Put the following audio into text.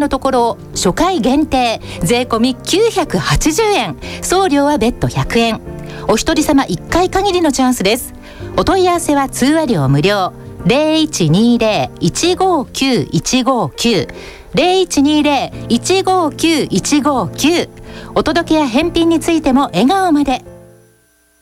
のところ初回限定税込み980円、送料は別途100円。お一人様1回限りのチャンスです。お問い合わせは通話料無料、0120-159-159 0120-159-159。お届けや返品についても笑顔まで。